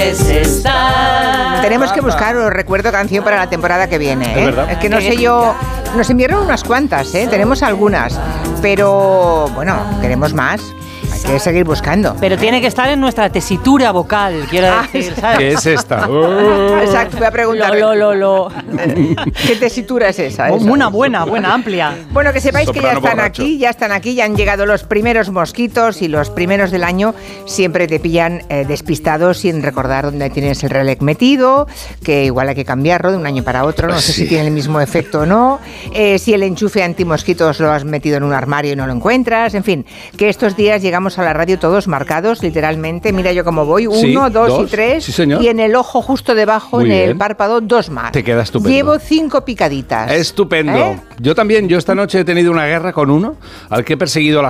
Tenemos que buscar, os recuerdo, canción para la temporada que viene, ¿eh? Es verdad. Es que no sé yo, nos enviaron unas cuantas, ¿eh? Tenemos algunas, pero bueno, queremos más. Hay que seguir buscando. Pero tiene que estar en nuestra tesitura vocal, quiero decir, ¿sabes? ¿Qué es esta? Exacto, voy a preguntar. ¿Qué tesitura es esa? Una buena, amplia. Bueno, que sepáis que ya Soprano están borracho. aquí, ya han llegado los primeros mosquitos y los primeros del año siempre te pillan despistados sin recordar dónde tienes el relé metido, que igual hay que cambiarlo de un año para otro, no sé si tiene el mismo efecto o no, si el enchufe antimosquitos lo has metido en un armario y no lo encuentras, en fin, que estos días llegamos a la radio todos marcados, literalmente, mira yo cómo voy, 1, 2 y 3, sí, señor. y en el ojo justo debajo, Muy en el bien. párpado, 2 más. Te queda estupendo. Llevo 5 picaditas. Estupendo. ¿Eh? Yo también, yo esta noche he tenido una guerra con uno al que he perseguido a